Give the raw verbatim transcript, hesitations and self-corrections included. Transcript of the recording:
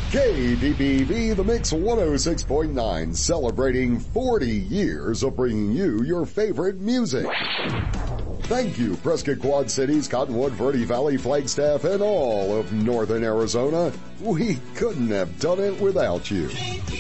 K D B V, The Mix one oh six point nine, celebrating forty years of bringing you your favorite music. Thank you, Prescott Quad Cities, Cottonwood, Verde Valley, Flagstaff, and all of northern Arizona. We couldn't have done it without you.